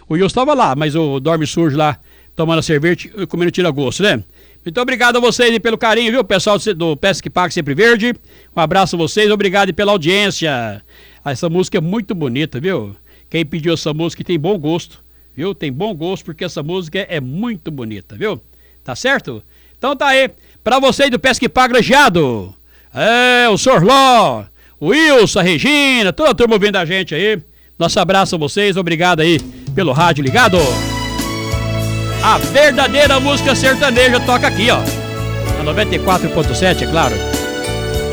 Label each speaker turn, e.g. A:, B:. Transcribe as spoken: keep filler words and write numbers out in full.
A: O Wilson tava lá, mas o Dorme Sujo lá, tomando a cerveja e comendo tira-gosto, né? Muito obrigado a vocês pelo carinho, viu? Pessoal do Pesque Pague Sempre Verde. Um abraço a vocês, obrigado pela audiência. Essa música é muito bonita, viu? Quem pediu essa música tem bom gosto, viu? Tem bom gosto porque essa música é muito bonita, viu? Tá certo? Então tá aí, pra vocês do Pesque Pague Lajeado. É, o Sorló, o Wilson, a Regina, toda a turma ouvindo a gente aí. Nosso abraço a vocês, obrigado aí pelo rádio ligado. A verdadeira música sertaneja toca aqui, ó. Na noventa e quatro ponto sete, é claro.